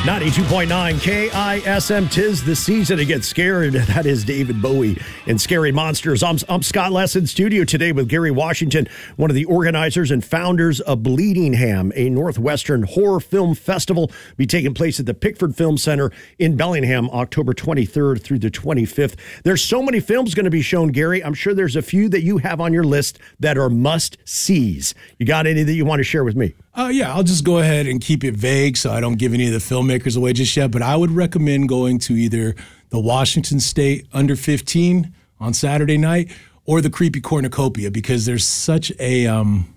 92.9 KISM, 'tis the season to get scared. That is David Bowie and Scary Monsters. I'm Scott Lesson, studio today with Gary Washington, one of the organizers and founders of Bleeding Ham, a Northwestern horror film festival be taking place at the Pickford Film Center in Bellingham, October 23rd through the 25th. There's so many films going to be shown, Gary. I'm sure there's a few that you have on your list that are must-sees. You got any that you want to share with me? Yeah, I'll just go ahead and keep it vague so I don't give any of the filmmakers away just yet. But I would recommend going to either the Washington State Under 15 on Saturday night or the Creepy Cornucopia, because there's such a